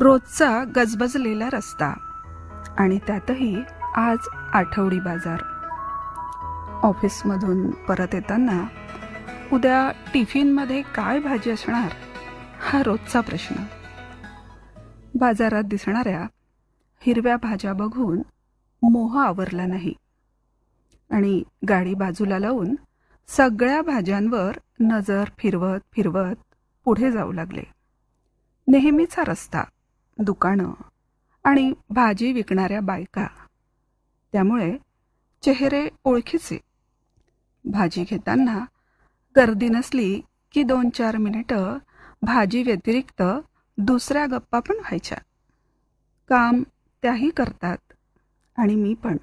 रोजचा गजबजलेला रस्ता आणि त्यातही आज आठवडी बाजार. ऑफिसमधून परत येताना उद्या टिफिनमध्ये काय भाजी असणार हा रोजचा प्रश्न. बाजारात दिसणाऱ्या हिरव्या भाज्या बघून मोह आवरला नाही आणि गाडी बाजूला लावून सगळ्या भाज्यांवर नजर फिरवत फिरवत पुढे जाऊ लागले. नेहमीचा रस्ता, दुकानं आणि भाजी विकणाऱ्या बायका, त्यामुळे चेहरे ओळखीचे. भाजी घेताना गर्दी नसली की 2-4 मिनिटं भाजी व्यतिरिक्त दुसऱ्या गप्पा पण व्हायच्या. काम त्याही करतात आणि मी पण.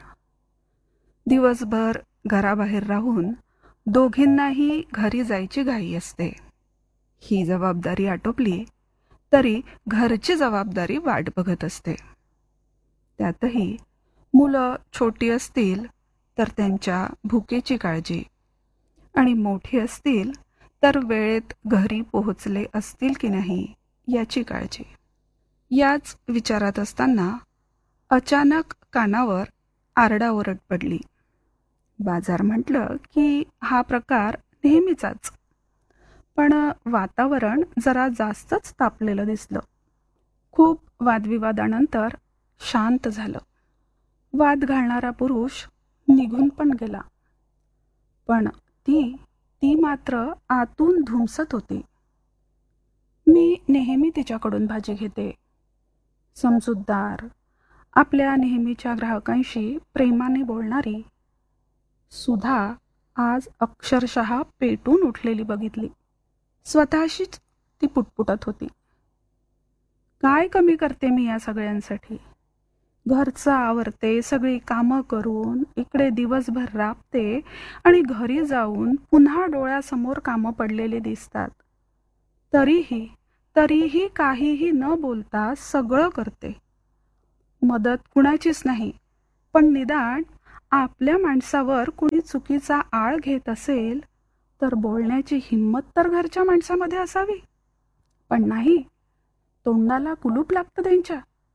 दिवसभर घराबाहेर राहून दोघींनाही घरी जायची घाई असते. ही जबाबदारी आटोपली तरी घरची जबाबदारी वाट बघत असते. त्यातही मुलं छोटी असतील तर त्यांच्या भुकेची काळजी आणि मोठी असतील तर वेळेत घरी पोहोचले असतील की नाही याची काळजी. याच विचारात असताना अचानक कानावर आरडाओरड पडली. बाजार म्हटलं की हा प्रकार नेहमीचाच, पण वातावरण जरा जास्तच तापलेलं दिसलं. खूप वादविवादानंतर शांत झालं. वाद घालणारा पुरुष निघून पण गेला, पण ती मात्र आतून धुमसत होती. मी नेहमी तिच्याकडून भाजी घेते. समजूतदार, आपल्या नेहमीच्या ग्राहकांशी प्रेमाने बोलणारी. सुधा आज अक्षरशः पेटून उठलेली बघितली. स्वतःशीच ती पुटपुटत होती. काय कमी करते मी या सगळ्यांसाठी? घरचं आवरते, सगळी कामं करून इकडे दिवसभर राबते आणि घरी जाऊन पुन्हा डोळ्यासमोर कामं पडलेली दिसतात. तरीही काहीही न बोलता सगळं करते. मदत कुणाचीच नाही, पण निदान आपल्या माणसावर कुणी चुकीचा आळ घेत असेल तर बोलण्याची हिंमत तर घरच्या माणसामध्ये असावी. पण नाही, तोंडाला कुलूप लागतं त्यांच्या.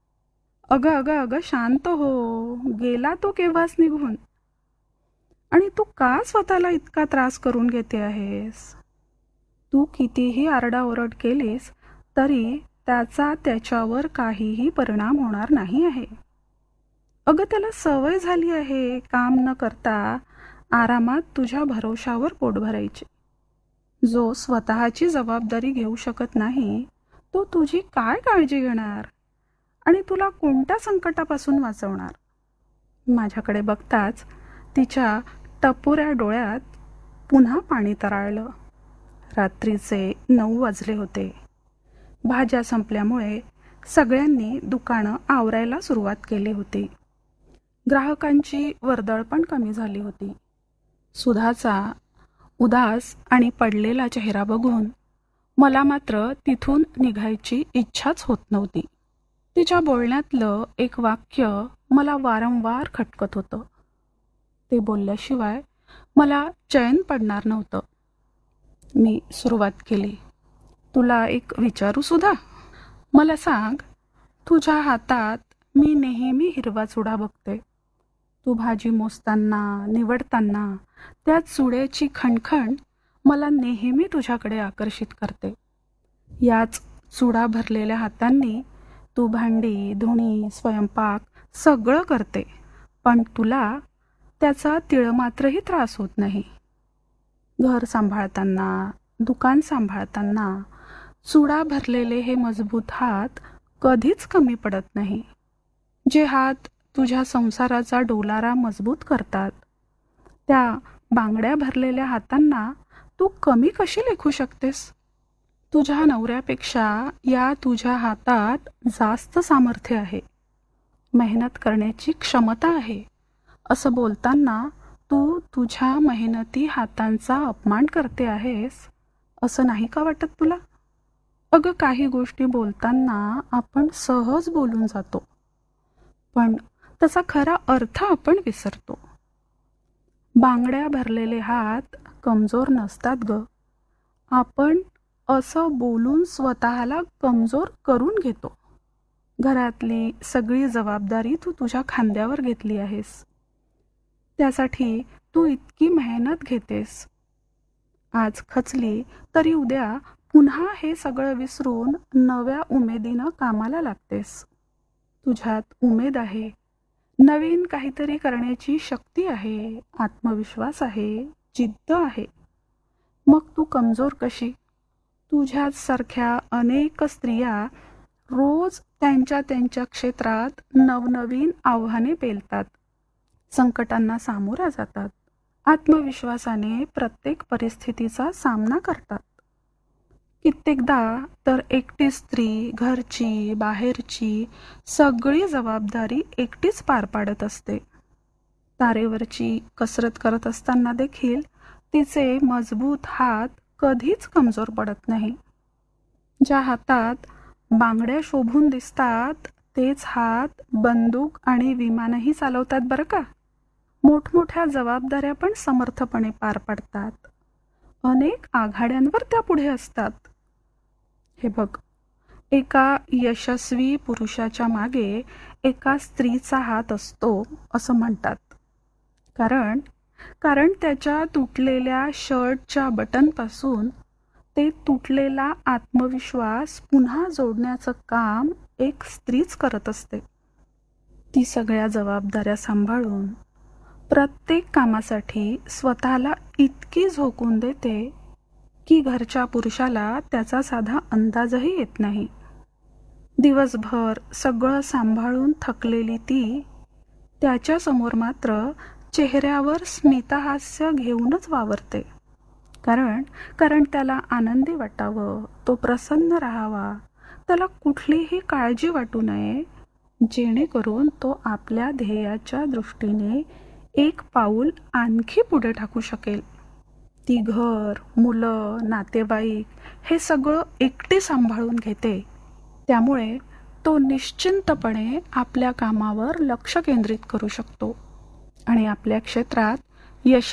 अगं शांत हो, गेला तो केव्हाच निघून. आणि तू का स्वतःला इतका त्रास करून घेते आहेस? तू कितीही आरडाओरड केलीस तरी त्याचा त्याच्यावर काहीही परिणाम होणार नाही आहे. अगं त्याला सवय झाली आहे काम न करता आरामात तुझ्या भरोशावर पोट भरायची. जो स्वतःची जबाबदारी घेऊ शकत नाही तो तुझी काय काळजी घेणार आणि तुला कोणत्या संकटापासून वाचवणार? माझ्याकडे बघताच तिच्या टपोऱ्या डोळ्यात पुन्हा पाणी तराळलं. रात्रीचे 9 वाजले होते. भाज्या संपल्यामुळे सगळ्यांनी दुकानं आवरायला सुरुवात केली होती. ग्राहकांची वर्दळ पण कमी झाली होती. सुधाचा उदास आणि पडलेला चेहरा बघून मला मात्र तिथून निघायची इच्छाच होत नव्हती. तिच्या बोलण्यातलं एक वाक्य मला वारंवार खटकत होतं. ते बोलल्याशिवाय मला चैन पडणार नव्हतं. मी सुरुवात केली. तुला एक विचारू सुधा? मला सांग, तुझ्या हातात मी नेहमी हिरवा चुडा बघते. तू भाजी मोजताना, निवडताना त्या चुड्याची खणखण मला नेहमी तुझ्याकडे आकर्षित करते. याच चुडा भरलेल्या हातांनी तू भांडी, धुणी, स्वयंपाक सगळं करते, पण तुला त्याचा तिळमात्रही त्रास होत नाही. घर सांभाळताना, दुकान सांभाळताना चुडा भरलेले हे मजबूत हात कधीच कमी पडत नाही. जे हात तुझ्या संसाराचा डोलारा मजबूत करतात, त्या बांगड्या भरलेल्या हातांना तू कमी कशी लेखू शकतेस? तुझ्या नवऱ्यापेक्षा या तुझ्या हातात जास्त सामर्थ्य आहे, मेहनत करण्याची क्षमता आहे. असं बोलताना तू तुझ्या मेहनती हातांचा अपमान करते आहेस, असं नाही का वाटत तुला? अगं, काही गोष्टी बोलताना आपण सहज बोलून जातो, पण त्याचा खरा अर्थ आपण विसरतो. बांगड्या भरलेले हात कमजोर नसतात ग. आपण असं बोलून स्वतःला कमजोर करून घेतो. घरातली सगळी जबाबदारी तू तुझ्या खांद्यावर घेतली आहेस. त्यासाठी तू इतकी मेहनत घेतेस. आज खचली तरी उद्या पुन्हा हे सगळं विसरून नव्या उमेदीनं कामाला लागतेस. तुझ्यात उमेद आहे, नवीन काहीतरी करण्याची शक्ती आहे, आत्मविश्वास आहे, जिद्द आहे. मग तू कमजोर कशी? तुझ्याच सारख्या अनेक स्त्रिया रोज त्यांच्या त्यांच्या क्षेत्रात नवनवीन आव्हाने पेलतात, संकटांना सामोऱ्या जातात, आत्मविश्वासाने प्रत्येक परिस्थितीचा सामना करतात. कित्येकदा तर एकटी स्त्री घरची बाहेरची सगळी जबाबदारी एकटीच पार पाडत असते. तारेवरची कसरत करत असताना देखील तिचे मजबूत हात कधीच कमजोर पडत नाही. ज्या हातात बांगड्या शोभून दिसतात तेच हात बंदूक आणि विमानही चालवतात बरं का. मोठमोठ्या जबाबदाऱ्या पण समर्थपणे पार पाडतात. अनेक आघाड्यांवर त्या पुढे असतात. हे बघ, एका यशस्वी पुरुषाच्या मागे एका स्त्रीचा हात असतो असं म्हणतात. कारण कारण त्याच्या तुटलेल्या शर्टच्या बटनपासून ते तुटलेला आत्मविश्वास पुन्हा जोडण्याचं काम एक स्त्रीच करत असते. ती सगळ्या जबाबदाऱ्या सांभाळून प्रत्येक कामासाठी स्वतःला इतकी झोकून देते की घरच्या पुरुषाला त्याचा साधा अंदाजही येत नाही. दिवसभर सगळं सांभाळून थकलेली ती त्याच्यासमोर मात्र चेहऱ्यावर स्मितहास्य घेऊनच वावरते. कारण त्याला आनंदी वाटावं, तो प्रसन्न राहावा, त्याला कुठलीही काळजी वाटू नये, जेणेकरून तो आपल्या ध्येयाच्या दृष्टीने एक पाऊल आणखी पुढे टाकू शकेल. ती घर, मुलं, नातेवाईक हे सगळं एकटी सांभाळून घेते. त्यामुळे तो निश्चिंतपणे आपल्या कामावर लक्ष केंद्रित करू शकतो आणि आपल्या क्षेत्रात यश